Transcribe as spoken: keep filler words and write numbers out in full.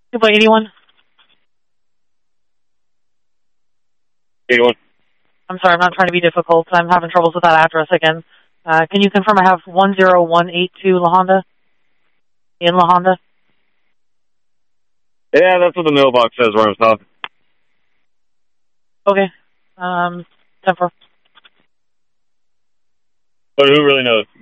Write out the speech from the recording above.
two by eighty-one. eighty-one. I'm sorry, I'm not trying to be difficult. I'm having troubles with that address again. Uh, can you confirm I have one zero one eight two La Honda? In La Honda? Yeah, that's what the mailbox says where I'm stopping. Okay. Um, ten four. But who really knows?